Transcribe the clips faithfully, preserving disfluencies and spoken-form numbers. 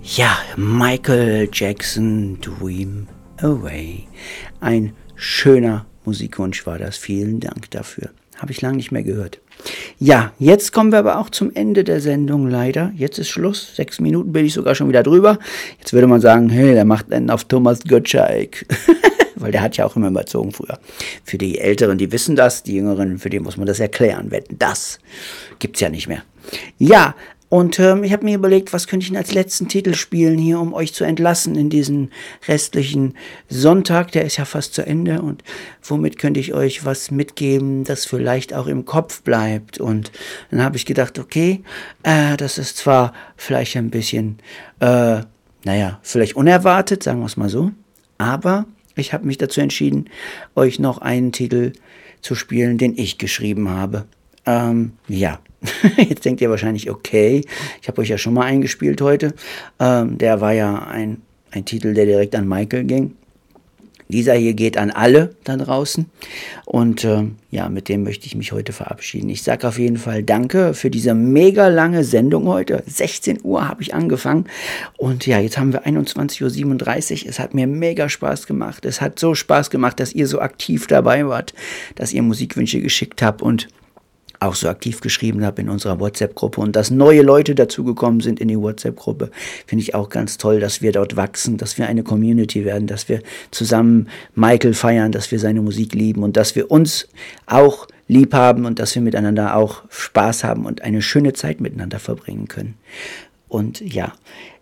Ja, Michael Jackson, Dream Away. Ein schöner Musikwunsch war das. Vielen Dank dafür. Habe ich lange nicht mehr gehört. Ja, jetzt kommen wir aber auch zum Ende der Sendung leider. Jetzt ist Schluss. Sechs Minuten bin ich sogar schon wieder drüber. Jetzt würde man sagen, hey, der macht einen auf Thomas Gottschalk. Weil der hat ja auch immer überzogen früher. Für die Älteren, die wissen das. Die Jüngeren, für die muss man das erklären. Wetten, das gibt's ja nicht mehr. Ja, und ähm, ich habe mir überlegt, was könnte ich denn als letzten Titel spielen hier, um euch zu entlassen in diesen restlichen Sonntag. Der ist ja fast zu Ende. Und womit könnte ich euch was mitgeben, das vielleicht auch im Kopf bleibt. Und dann habe ich gedacht, okay, äh, das ist zwar vielleicht ein bisschen, äh, naja, vielleicht unerwartet, sagen wir es mal so. Aber ich habe mich dazu entschieden, euch noch einen Titel zu spielen, den ich geschrieben habe. Ähm, ja. Jetzt denkt ihr wahrscheinlich, okay, ich habe euch ja schon mal eingespielt heute. Ähm, der war ja ein, ein Titel, der direkt an Michael ging. Dieser hier geht an alle da draußen. Und ähm, ja, mit dem möchte ich mich heute verabschieden. Ich sage auf jeden Fall danke für diese mega lange Sendung heute. sechzehn Uhr habe ich angefangen. Und ja, jetzt haben wir einundzwanzig Uhr siebenunddreißig. Es hat mir mega Spaß gemacht. Es hat so Spaß gemacht, dass ihr so aktiv dabei wart, dass ihr Musikwünsche geschickt habt und auch so aktiv geschrieben habe in unserer WhatsApp-Gruppe und dass neue Leute dazugekommen sind in die WhatsApp-Gruppe, finde ich auch ganz toll, dass wir dort wachsen, dass wir eine Community werden, dass wir zusammen Michael feiern, dass wir seine Musik lieben und dass wir uns auch lieb haben und dass wir miteinander auch Spaß haben und eine schöne Zeit miteinander verbringen können. Und ja,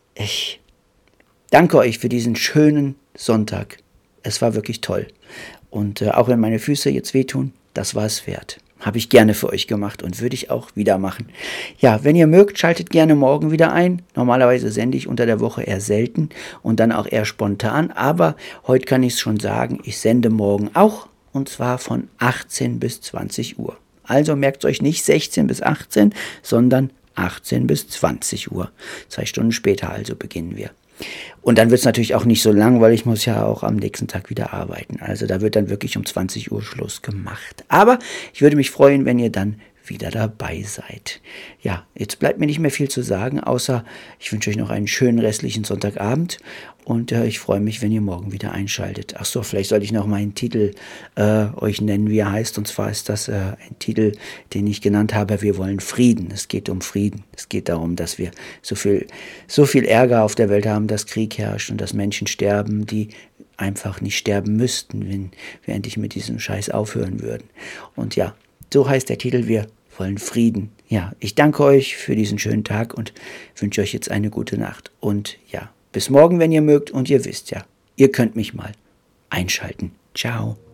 ich danke euch für diesen schönen Sonntag. Es war wirklich toll. Und äh, auch wenn meine Füße jetzt wehtun, das war es wert. Habe ich gerne für euch gemacht und würde ich auch wieder machen. Ja, wenn ihr mögt, schaltet gerne morgen wieder ein. Normalerweise sende ich unter der Woche eher selten und dann auch eher spontan. Aber heute kann ich es schon sagen, ich sende morgen auch und zwar von achtzehn bis zwanzig Uhr. Also merkt euch nicht sechzehn bis achtzehn, sondern achtzehn bis zwanzig Uhr. Zwei Stunden später also beginnen wir. Und dann wird es natürlich auch nicht so lang, weil ich muss ja auch am nächsten Tag wieder arbeiten. Also da wird dann wirklich um zwanzig Uhr Schluss gemacht. Aber ich würde mich freuen, wenn ihr dann wieder dabei seid. Ja, jetzt bleibt mir nicht mehr viel zu sagen, außer ich wünsche euch noch einen schönen restlichen Sonntagabend und äh, ich freue mich, wenn ihr morgen wieder einschaltet. Ach so, vielleicht sollte ich noch meinen Titel äh, euch nennen, wie er heißt. Und zwar ist das äh, ein Titel, den ich genannt habe, wir wollen Frieden. Es geht um Frieden. Es geht darum, dass wir so viel, so viel Ärger auf der Welt haben, dass Krieg herrscht und dass Menschen sterben, die einfach nicht sterben müssten, wenn wir endlich mit diesem Scheiß aufhören würden. Und ja, so heißt der Titel, wir wollen Frieden. Ja, ich danke euch für diesen schönen Tag und wünsche euch jetzt eine gute Nacht. Und ja, bis morgen, wenn ihr mögt. Und ihr wisst ja, ihr könnt mich mal einschalten. Ciao.